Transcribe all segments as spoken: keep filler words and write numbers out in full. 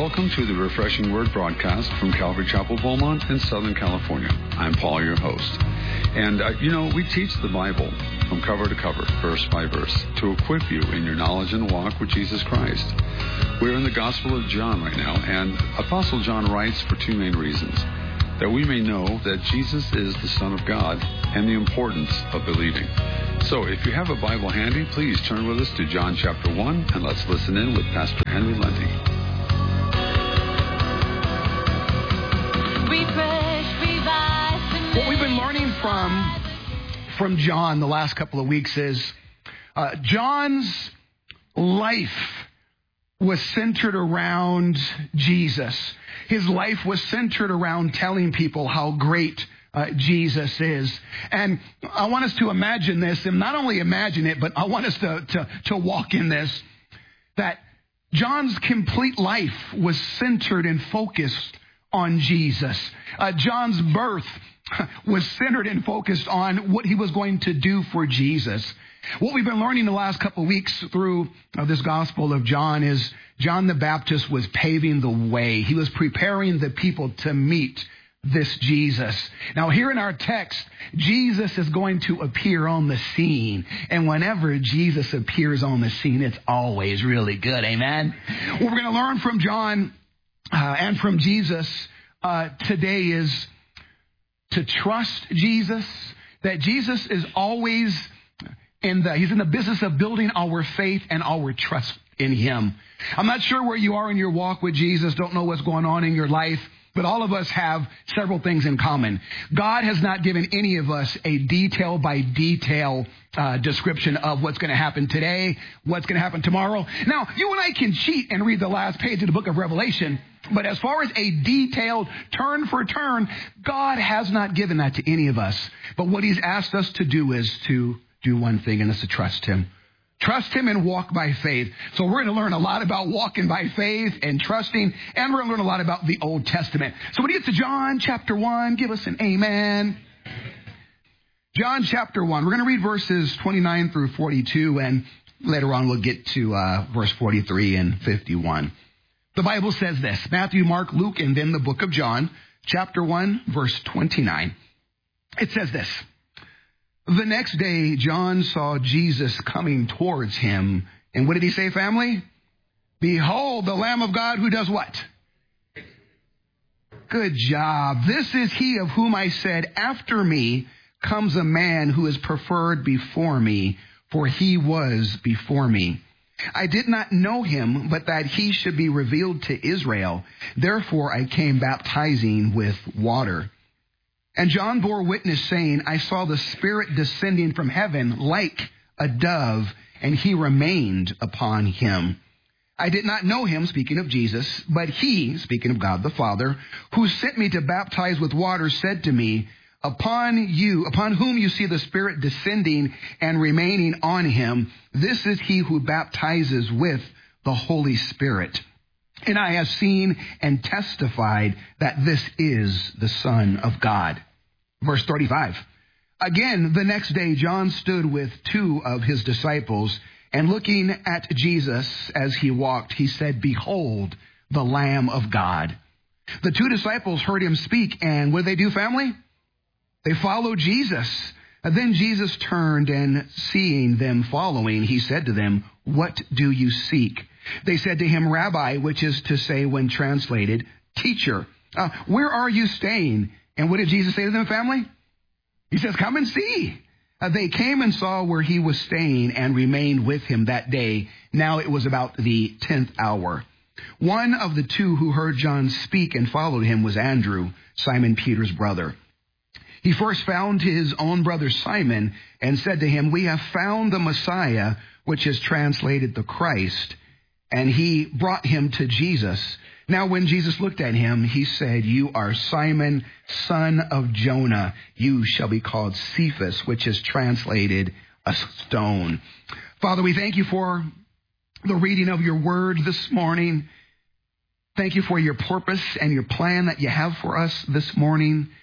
Welcome to the Refreshing Word broadcast from Calvary Chapel, Beaumont in Southern California. I'm Paul, your host. And, uh, you know, we teach the Bible from cover to cover, verse by verse, to equip you in your knowledge and walk with Jesus Christ. We're in the Gospel of John right now, and Apostle John writes for two main reasons: that we may know that Jesus is the Son of God and the importance of believing. So if you have a Bible handy, please turn with us to John chapter one, and let's listen in with Pastor Henry Lundy. What we've been learning from, from John the last couple of weeks is uh, John's life was centered around Jesus. His life was centered around telling people how great uh, Jesus is. And I want us to imagine this, and not only imagine it, but I want us to, to, to walk in this, that John's complete life was centered and focused on Jesus. Uh, John's birth was centered and focused on what he was going to do for Jesus. What we've been learning the last couple of weeks through uh, this Gospel of John is John the Baptist was paving the way. He was preparing the people to meet this Jesus. Now, here in our text, Jesus is going to appear on the scene. And whenever Jesus appears on the scene, it's always really good. Amen? What we're going to learn from John uh, and from Jesus uh, today is to trust Jesus, that Jesus is always in the, he's in the business of building our faith and our trust in him. I'm not sure where you are in your walk with Jesus, don't know what's going on in your life, but all of us have several things in common. God has not given any of us a detail by detail uh, description of what's going to happen today, what's going to happen tomorrow. Now, you and I can cheat and read the last page of the book of Revelation, but as far as a detailed turn for turn, God has not given that to any of us. But what he's asked us to do is to do one thing, and that's to trust him. Trust him and walk by faith. So we're going to learn a lot about walking by faith and trusting, and we're going to learn a lot about the Old Testament. So when you get to John chapter one, give us an amen. John chapter one, we're going to read verses twenty-nine through forty-two, and later on we'll get to uh, verse forty-three and fifty-one. The Bible says this: Matthew, Mark, Luke, and then the book of John, chapter one, verse twenty-nine. It says this: The next day, John saw Jesus coming towards him. And what did he say, family? Behold, the Lamb of God who does what? Good job. This is he of whom I said, after me comes a man who is preferred before me, for he was before me. I did not know him, but that he should be revealed to Israel. Therefore I came baptizing with water. And John bore witness, saying, I saw the Spirit descending from heaven like a dove, and he remained upon him. I did not know him, speaking of Jesus, but he, speaking of God the Father, who sent me to baptize with water, said to me, Upon you, upon whom you see the Spirit descending and remaining on him, this is he who baptizes with the Holy Spirit. And I have seen and testified that this is the Son of God. Verse thirty-five. Again, the next day, John stood with two of his disciples, and looking at Jesus as he walked, he said, Behold, the Lamb of God. The two disciples heard him speak, and what did they do, family? They followed Jesus. And then Jesus turned, and seeing them following, he said to them, What do you seek? They said to him, Rabbi, which is to say, when translated, Teacher, uh, where are you staying? And what did Jesus say to them, family? He says, Come and see. Uh, they came and saw where he was staying and remained with him that day. Now it was about the tenth hour. One of the two who heard John speak and followed him was Andrew, Simon Peter's brother. He first found his own brother Simon and said to him, We have found the Messiah, which is translated the Christ. And he brought him to Jesus. Now when Jesus looked at him, he said, You are Simon, son of Jonah. You shall be called Cephas, which is translated a stone. Father, we thank you for the reading of your word this morning. Thank you for your purpose and your plan that you have for us this morning.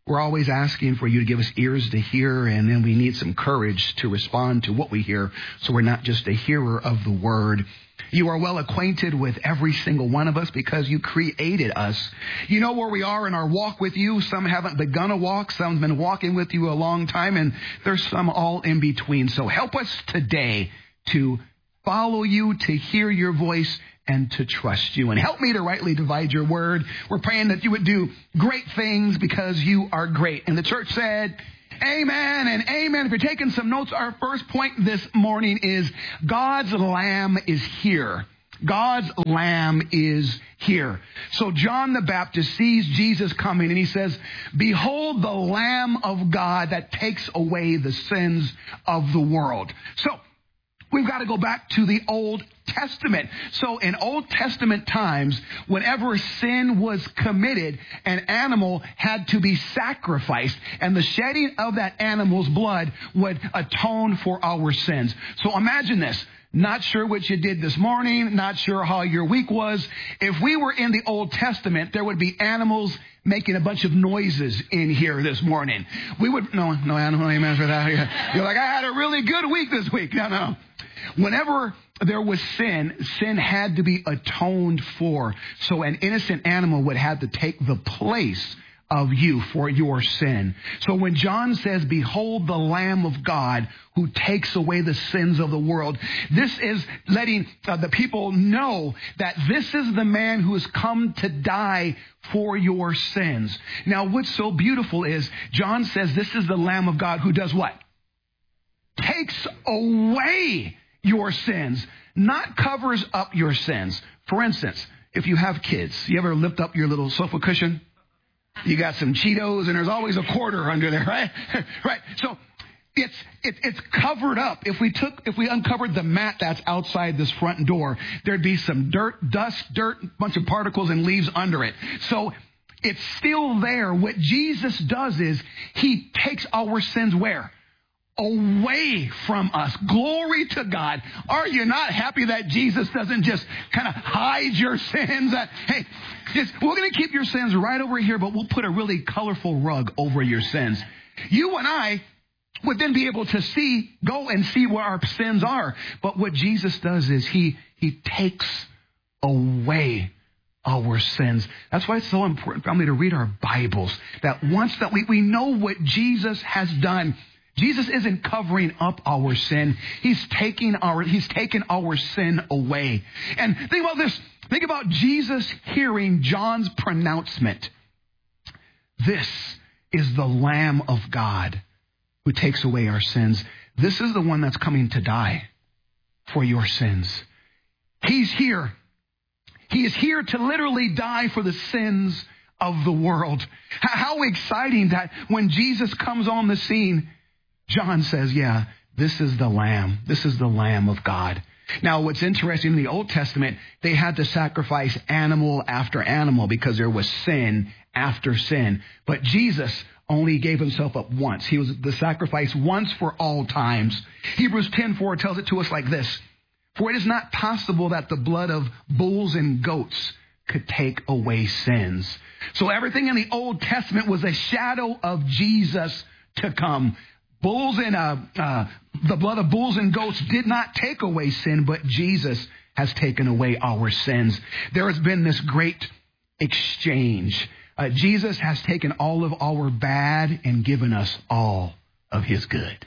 We're always asking for you to give us ears to hear, and then we need some courage to respond to what we hear, so we're not just a hearer of the word. You are well acquainted with every single one of us because you created us. You know where we are in our walk with you. Some haven't begun a walk. Some have been walking with you a long time, and there's some all in between. So help us today to follow you, to hear your voice, and to trust you. And help me to rightly divide your word. We're praying that you would do great things because you are great. And the church said, amen and amen. If you're taking some notes, our first point this morning is God's Lamb is here. God's Lamb is here. So John the Baptist sees Jesus coming and he says, behold the Lamb of God that takes away the sins of the world. So we've got to go back to the Old Testament. So in Old Testament times, whenever sin was committed, an animal had to be sacrificed, and the shedding of that animal's blood would atone for our sins. So imagine this. Not sure what you did this morning, not sure how your week was. If we were in the Old Testament, there would be animals making a bunch of noises in here this morning. We would, no, no animal, amen for that. You're like, I had a really good week this week. No, no. Whenever there was sin, sin had to be atoned for. So an innocent animal would have to take the place of you for your sin. So when John says, behold the Lamb of God who takes away the sins of the world, this is letting uh, the people know that this is the man who has come to die for your sins. Now, what's so beautiful is John says this is the Lamb of God who does what? Takes away your sins, not covers up your sins. For instance, if you have kids, you ever lift up your little sofa cushion? You got some Cheetos and there's always a quarter under there, right? Right. So it's it, it's covered up. If we took if we uncovered the mat that's outside this front door, there'd be some dirt, dust, dirt, bunch of particles and leaves under it. So it's still there. What Jesus does is he takes our sins where? Away from us. Glory to God. Are you not happy that Jesus doesn't just kind of hide your sins? That, hey, just, we're going to keep your sins right over here, but we'll put a really colorful rug over your sins. You and I would then be able to see, go and see where our sins are. But what Jesus does is he, he takes away our sins. That's why it's so important, family, to read our Bibles. That once that we, we know what Jesus has done, Jesus isn't covering up our sin. He's taking our, he's taken our sin away. And think about this. Think about Jesus hearing John's pronouncement. This is the Lamb of God who takes away our sins. This is the one that's coming to die for your sins. He's here. He is here to literally die for the sins of the world. How exciting that when Jesus comes on the scene, John says, yeah, this is the Lamb. This is the Lamb of God. Now, what's interesting in the Old Testament, they had to sacrifice animal after animal because there was sin after sin. But Jesus only gave himself up once. He was the sacrifice once for all times. Hebrews ten four tells it to us like this. For it is not possible that the blood of bulls and goats could take away sins. So everything in the Old Testament was a shadow of Jesus to come. Bulls and uh, uh, the blood of bulls and goats did not take away sin, but Jesus has taken away our sins. There has been this great exchange. Uh, Jesus has taken all of our bad and given us all of his good.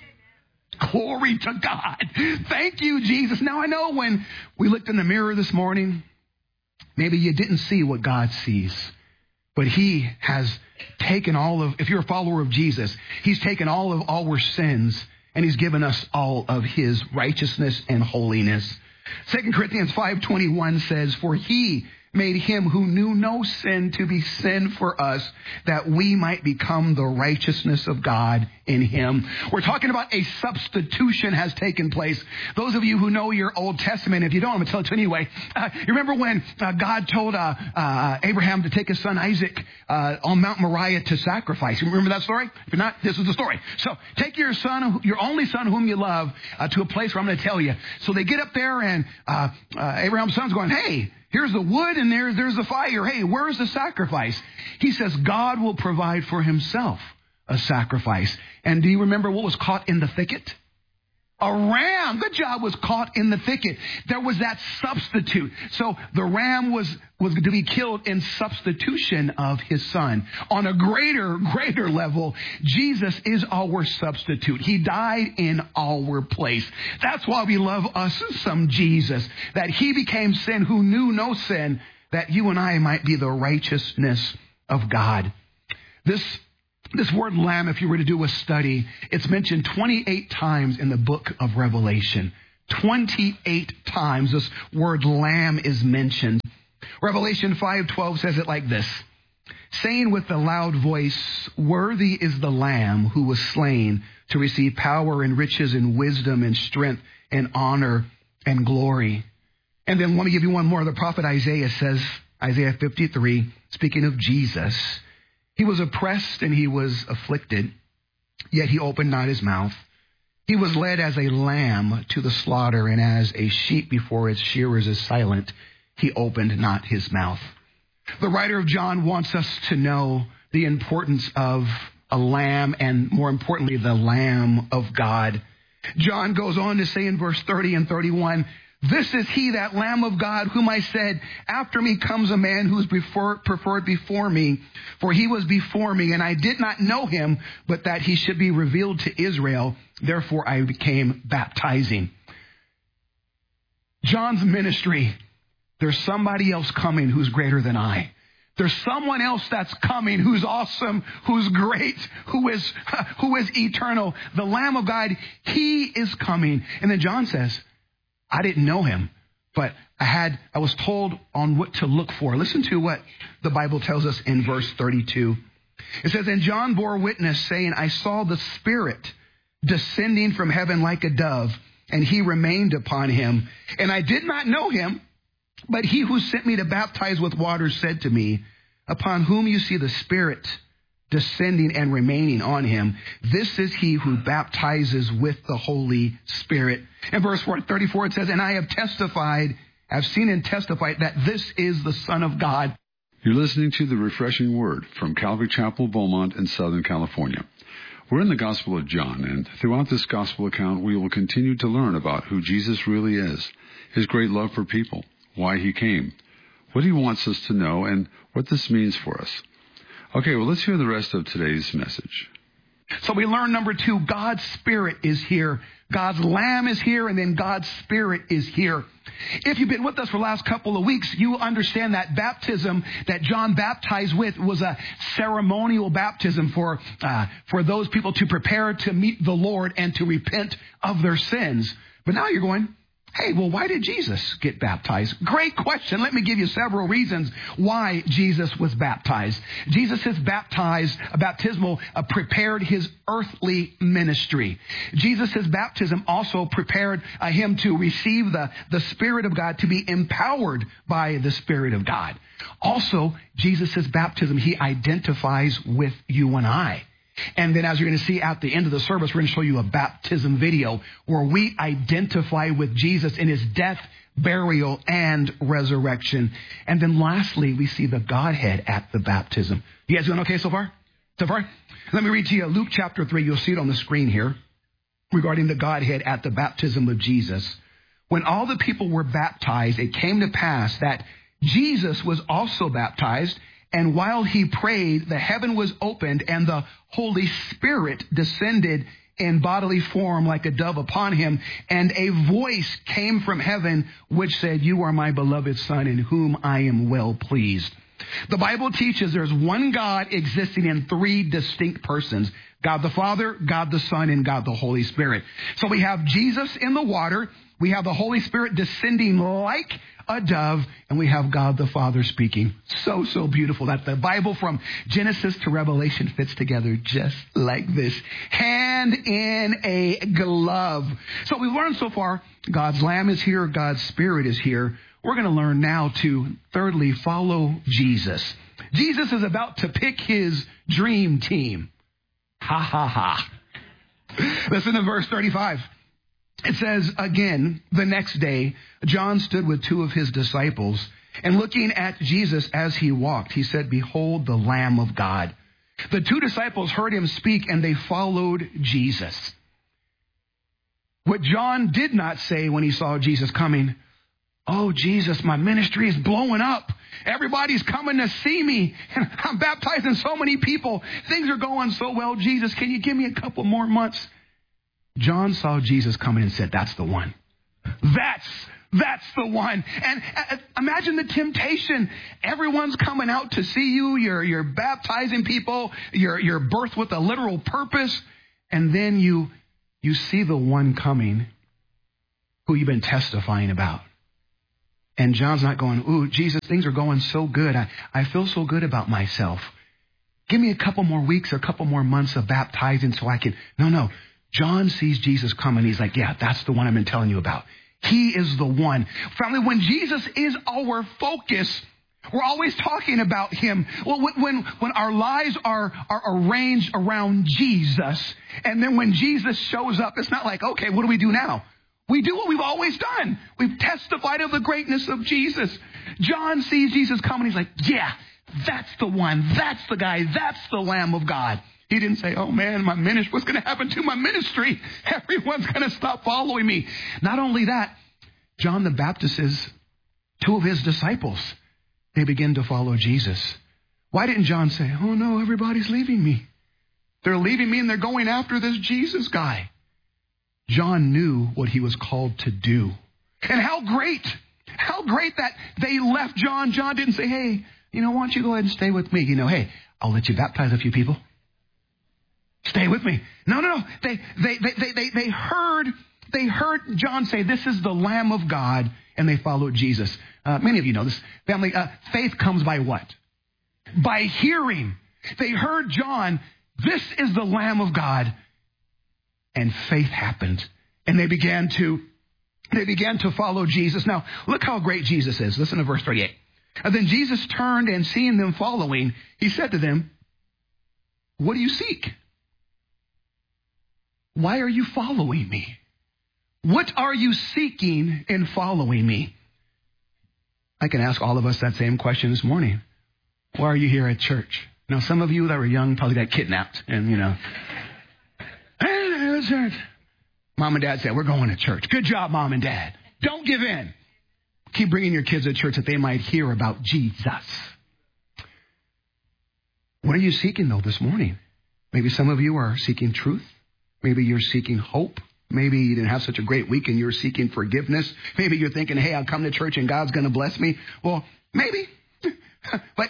Glory to God. Thank you, Jesus. Now, I know when we looked in the mirror this morning, maybe you didn't see what God sees. But he has taken all of, if you're a follower of Jesus, he's taken all of our sins and he's given us all of his righteousness and holiness. Second Corinthians five twenty-one says, for he made him who knew no sin to be sin for us, that we might become the righteousness of God in him. We're talking about a substitution has taken place. Those of you who know your Old Testament, if you don't, I'm going to tell it to you anyway. Uh, you remember when uh, God told uh, uh, Abraham to take his son Isaac uh, on Mount Moriah to sacrifice? You remember that story? If you're not, this is the story. So take your son, your only son whom you love, uh, to a place where I'm going to tell you. So they get up there and uh, uh, Abraham's son's going, hey, here's the wood and there's, there's the fire. Hey, where's the sacrifice? He says, God will provide for himself a sacrifice. And do you remember what was caught in the thicket? A ram. Good job. Was caught in the thicket. There was that substitute. So the ram was, was to be killed in substitution of his son. On a greater, greater level, Jesus is our substitute. He died in our place. That's why we love us some Jesus. That he became sin who knew no sin, that you and I might be the righteousness of God. This This word lamb, if you were to do a study, it's mentioned twenty-eight times in the book of Revelation. twenty-eight times this word lamb is mentioned. Revelation five twelve says it like this, saying with a loud voice, worthy is the lamb who was slain to receive power and riches and wisdom and strength and honor and glory. And then let me give you one more. The prophet Isaiah says, Isaiah fifty-three, speaking of Jesus, he was oppressed and he was afflicted, yet he opened not his mouth. He was led as a lamb to the slaughter, and as a sheep before its shearers is silent, he opened not his mouth. The writer of John wants us to know the importance of a lamb, and more importantly, the Lamb of God. John goes on to say in verse thirty and thirty-one, this is he, that Lamb of God, whom I said, after me comes a man who is before, preferred before me, for he was before me, and I did not know him, but that he should be revealed to Israel. Therefore I became baptizing. John's ministry, there's somebody else coming who's greater than I. There's someone else that's coming who's awesome, who's great, who is, who is eternal. The Lamb of God, he is coming. And then John says, I didn't know him, but I had, I was told on what to look for. Listen to what the Bible tells us in verse thirty-two. It says, and John bore witness, saying, I saw the Spirit descending from heaven like a dove, and he remained upon him. And I did not know him, but he who sent me to baptize with water said to me, upon whom you see the Spirit descending and remaining on him, this is he who baptizes with the Holy Spirit. In verse thirty-four, it says, and I have testified, I've seen and testified that this is the Son of God. You're listening to the refreshing word from Calvary Chapel, Beaumont in Southern California. We're in the Gospel of John, and throughout this Gospel account, we will continue to learn about who Jesus really is, his great love for people, why he came, what he wants us to know, and what this means for us. Okay, well, let's hear the rest of today's message. So we learn, number two, God's Spirit is here. God's Lamb is here, and then God's Spirit is here. If you've been with us for the last couple of weeks, you understand that baptism that John baptized with was a ceremonial baptism for uh, for those people to prepare to meet the Lord and to repent of their sins. But now you're going, hey, well, why did Jesus get baptized? Great question. Let me give you several reasons why Jesus was baptized. Jesus is baptized, a baptismal, uh, prepared his earthly ministry. Jesus' baptism also prepared uh, him to receive the, the Spirit of God, to be empowered by the Spirit of God. Also, Jesus' baptism, he identifies with you and I. And then as you're going to see at the end of the service, we're going to show you a baptism video where we identify with Jesus in his death, burial, and resurrection. And then lastly, we see the Godhead at the baptism. You guys doing okay so far? So far? Let me read to you Luke chapter three. You'll see it on the screen here regarding the Godhead at the baptism of Jesus. When all the people were baptized, it came to pass that Jesus was also baptized. And while he prayed, the heaven was opened, and the Holy Spirit descended in bodily form like a dove upon him. And a voice came from heaven which said, you are my beloved Son, in whom I am well pleased. The Bible teaches there's one God existing in three distinct persons: God the Father, God the Son, and God the Holy Spirit. So we have Jesus in the water. We have the Holy Spirit descending like a dove, and we have God the Father speaking. So, so beautiful that the Bible from Genesis to Revelation fits together just like this. Hand in a glove. So we've learned so far, God's Lamb is here, God's Spirit is here. We're going to learn now to, thirdly, follow Jesus. Jesus is about to pick his dream team. Ha, ha, ha. Listen to verse thirty-five. It says, again, the next day, John stood with two of his disciples, and looking at Jesus as he walked, he said, behold, the Lamb of God. The two disciples heard him speak and they followed Jesus. What John did not say when he saw Jesus coming, oh, Jesus, my ministry is blowing up. Everybody's coming to see me. And I'm baptizing so many people. Things are going so well. Jesus, can you give me a couple more months? John saw Jesus coming and said, that's the one. That's, that's the one. And uh, imagine the temptation. Everyone's coming out to see you. You're, you're baptizing people. You're, you're birthed with a literal purpose. And then you, you see the one coming who you've been testifying about. And John's not going, ooh, Jesus, things are going so good. I, I feel so good about myself. Give me a couple more weeks or a couple more months of baptizing so I can. No, no. John sees Jesus coming. He's like, yeah, that's the one I've been telling you about. He is the one. Family, when Jesus is our focus, we're always talking about him. Well, when, when our lives are, are arranged around Jesus, and then when Jesus shows up, it's not like, okay, what do we do now? We do what we've always done. We've testified of the greatness of Jesus. John sees Jesus coming. He's like, yeah, that's the one. That's the guy. That's the Lamb of God. He didn't say, oh man, my ministry, what's going to happen to my ministry? Everyone's going to stop following me. Not only that, John the Baptist is two of his disciples. They begin to follow Jesus. Why didn't John say, oh no, everybody's leaving me. They're leaving me and they're going after this Jesus guy. John knew what he was called to do. And how great, how great that they left John. John didn't say, hey, you know, why don't you go ahead and stay with me? You know, hey, I'll let you baptize a few people. Stay with me. No, no, no. They, they, they, they, they, they heard, they heard John say, this is the Lamb of God, and they followed Jesus. Uh, many of you know this. Family, uh, faith comes by what? By hearing. They heard John, this is the Lamb of God. And faith happened. And they began to, they began to follow Jesus. Now, look how great Jesus is. Listen to verse thirty-eight. And then Jesus turned and seeing them following, he said to them, what do you seek? Why are you following me? What are you seeking in following me? I can ask all of us that same question this morning. Why are you here at church? Now, some of you that were young probably got kidnapped and, you know, Mom and Dad said, we're going to church. Good job, Mom and Dad. Don't give in. Keep bringing your kids to church that they might hear about Jesus. What are you seeking, though, this morning? Maybe some of you are seeking truth. Maybe you're seeking hope. Maybe you didn't have such a great week and you're seeking forgiveness. Maybe you're thinking, hey, I'll come to church and God's going to bless me. Well, maybe. But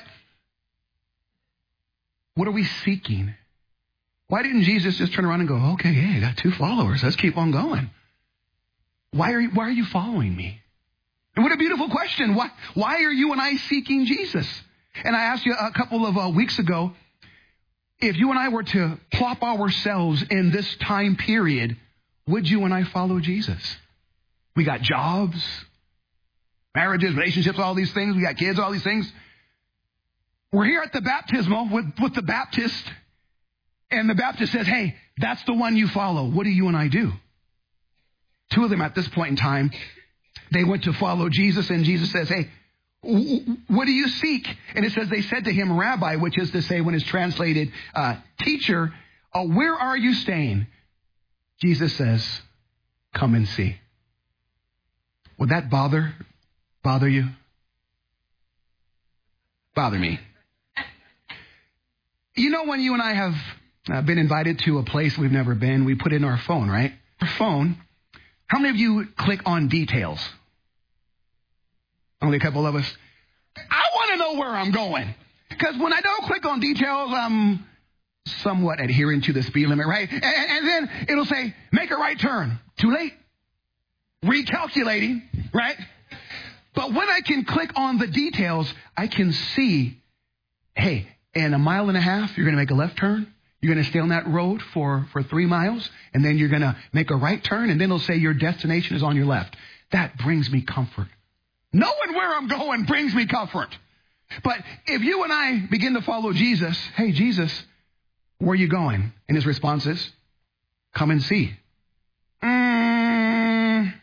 what are we seeking? Why didn't Jesus just turn around and go, okay, hey, I got two followers. Let's keep on going. Why are you, why are you following me? And what a beautiful question. Why, why are you and I seeking Jesus? And I asked you a couple of uh, weeks ago, if you and I were to plop ourselves in this time period, would you and I follow Jesus? We got jobs, marriages, relationships, all these things. We got kids, all these things. We're here at the baptismal with, with the Baptist. And the Baptist says, hey, that's the one you follow. What do you and I do? Two of them at this point in time, they went to follow Jesus. And Jesus says, hey, what do you seek? And it says they said to him, Rabbi, which is to say when it's translated, uh, teacher, uh, where are you staying? Jesus says, come and see. Would that bother, bother you? Bother me. You know when you and I have uh, been invited to a place we've never been, we put in our phone, right? Our phone. How many of you click on details? Only a couple of us. I want to know where I'm going. Because when I don't click on details, I'm somewhat adhering to the speed limit, right? And, and then it'll say, make a right turn. Too late. Recalculating, right? But when I can click on the details, I can see, hey, in a mile and a half, you're going to make a left turn. You're going to stay on that road for, for three miles. And then you're going to make a right turn. And then it'll say your destination is on your left. That brings me comfort. Knowing where I'm going brings me comfort. But if you and I begin to follow Jesus, hey, Jesus, where are you going? And his response is, come and see. Mm,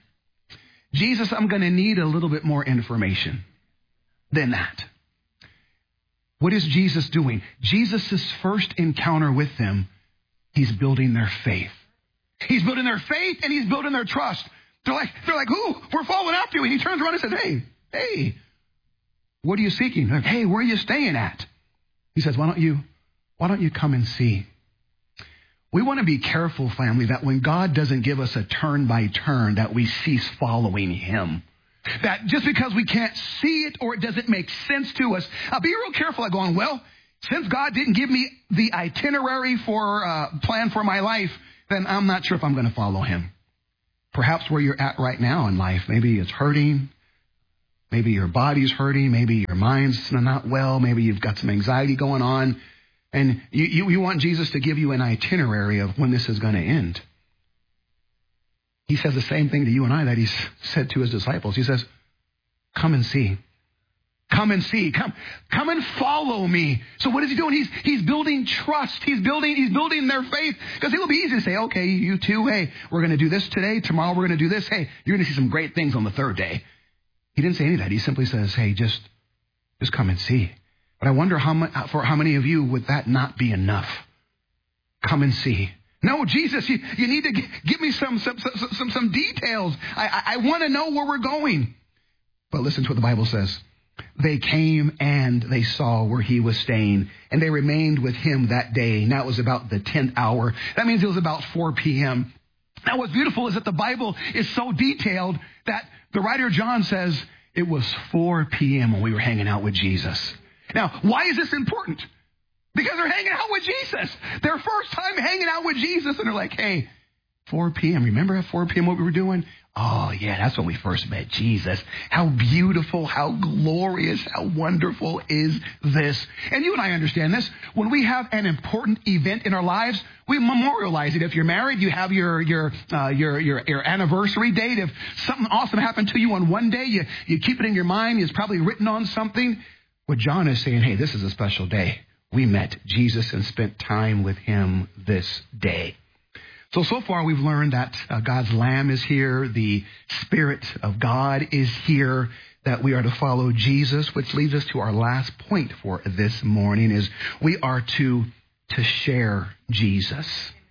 Jesus, I'm going to need a little bit more information than that. What is Jesus doing? Jesus' first encounter with them, he's building their faith. He's building their faith and he's building their trust. They're like, they're like, ooh, we're following after you. And he turns around and says, hey, hey, what are you seeking? They're like, hey, where are you staying at? He says, why don't you, why don't you come and see? We want to be careful, family, that when God doesn't give us a turn by turn, that we cease following him. That just because we can't see it or it doesn't make sense to us, I'll be real careful at going, well, since God didn't give me the itinerary for uh, plan for my life, then I'm not sure if I'm going to follow him. Perhaps where you're at right now in life, maybe it's hurting. Maybe your body's hurting. Maybe your mind's not well. Maybe you've got some anxiety going on. And you, you, you want Jesus to give you an itinerary of when this is going to end. He says the same thing to you and I that he's said to his disciples. He says, come and see. Come and see. Come, come and follow me. So what is he doing? He's, he's building trust. He's building, he's building their faith. Because it will be easy to say, okay, you too. Hey, we're going to do this today. Tomorrow we're going to do this. Hey, you're going to see some great things on the third day. He didn't say any of that. He simply says, hey, just, just come and see. But I wonder how much, for how many of you would that not be enough? Come and see. No, Jesus, you, you need to g- give me some, some, some, some, some details. I, I, I want to know where we're going. But listen to what the Bible says. They came and they saw where he was staying, and they remained with him that day. Now it was about the tenth hour. That means it was about four p.m. Now what's beautiful is that the Bible is so detailed that the writer John says it was four p.m. when we were hanging out with Jesus. Now, why is this important? Because they're hanging out with Jesus. Their first time hanging out with Jesus, and they're like, hey, four p.m. Remember at four p.m. what we were doing? Oh, yeah, that's when we first met Jesus. How beautiful, how glorious, how wonderful is this? And you and I understand this. When we have an important event in our lives, we memorialize it. If you're married, you have your your uh, your, your your anniversary date. If something awesome happened to you on one day, you, you keep it in your mind. It's probably written on something. What John is saying, hey, this is a special day. We met Jesus and spent time with him this day. So, so far we've learned that uh, God's Lamb is here. The Spirit of God is here, that we are to follow Jesus, which leads us to our last point for this morning is we are to, to share Jesus.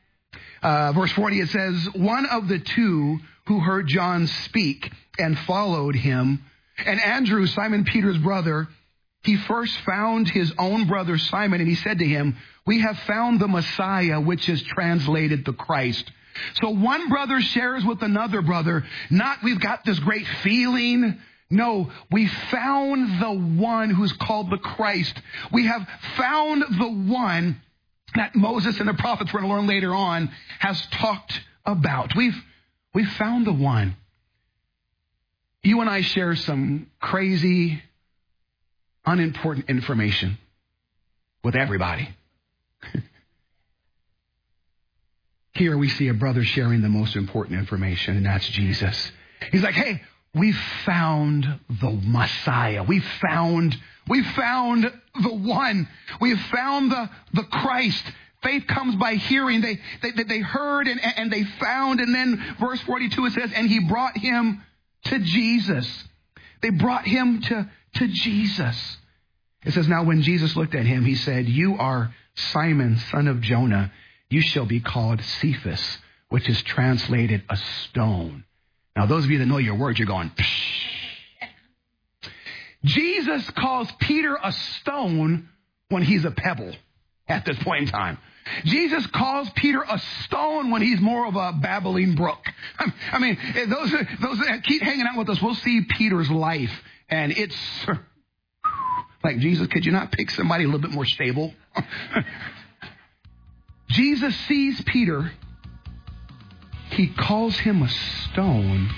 Uh, verse forty, it says, one of the two who heard John speak and followed him, and Andrew, Simon Peter's brother, he first found his own brother Simon, and he said to him, we have found the Messiah, which is translated the Christ. So one brother shares with another brother, not we've got this great feeling. No, we found the one who's called the Christ. We have found the one that Moses and the prophets, we're going to learn later on, has talked about. We've, we've found the one. You and I share some crazy, unimportant information with everybody. Here we see a brother sharing the most important information, and that's Jesus. He's like, hey, we found the Messiah. We found, we found the one. We have found the, the Christ. Faith comes by hearing. They, they, they heard and, and they found. And then verse forty-two, it says, and he brought him to Jesus. They brought him to, to Jesus. It says, now when Jesus looked at him, he said, you are Simon, son of Jonah. You shall be called Cephas, which is translated a stone. Now, those of you that know your words, you're going, psh. Jesus calls Peter a stone when he's a pebble at this point in time. Jesus calls Peter a stone when he's more of a babbling brook. I mean, those, those that keep hanging out with us, we'll see Peter's life, and it's like, Jesus, could you not pick somebody a little bit more stable? Jesus sees Peter. He calls him a stone.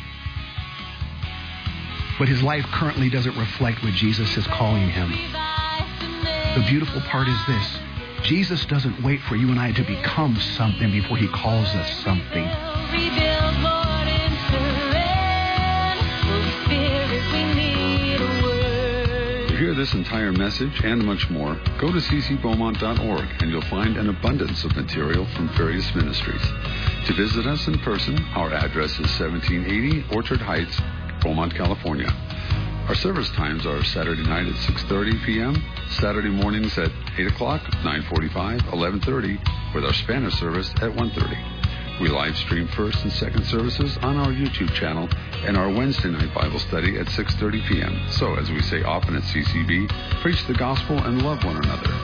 But his life currently doesn't reflect what Jesus is calling him. The beautiful part is this. Jesus doesn't wait for you and I to become something before he calls us something. To hear this entire message and much more, go to c c beaumont dot org and you'll find an abundance of material from various ministries. To visit us in person, our address is seventeen eighty Orchard Heights, Beaumont, California. Our service times are Saturday night at six thirty p.m., Saturday mornings at eight o'clock, nine forty-five, eleven thirty, with our Spanish service at one thirty. We live stream first and second services on our YouTube channel and our Wednesday night Bible study at six thirty p.m. So, as we say often at C C B, preach the gospel and love one another.